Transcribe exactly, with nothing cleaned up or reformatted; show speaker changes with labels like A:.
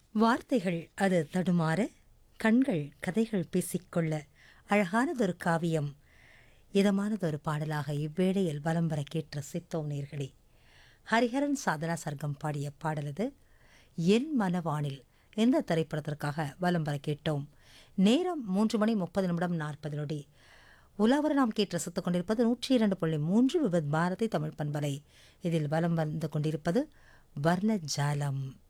A: வார்த்தைகள் அது தடுமாற, கண்கள் கதைகள் பேசிக்கொள்ள, அழகானதொரு காவியம், இதமானதொரு பாடலாக இவ்வேளையில் வலம் வர கேட்டு ரசித்தோம் நேர்களே. ஹரிஹரன் சாதனா சர்க்கம் பாடிய பாடலது என் மனவானில் எந்த திரைப்படத்திற்காக வலம் வர கேட்டோம். நேரம் மூன்று மணி முப்பது நிமிடம் நாற்பது நொடி. உலாவர நாம் கேட்டு ரசித்துக் கொண்டிருப்பது நூற்றி இரண்டு புள்ளி மூன்று விபத் பாரதி தமிழ் பண்பலை. இதில் வலம் வந்து கொண்டிருப்பது வர்ணஜாலம்.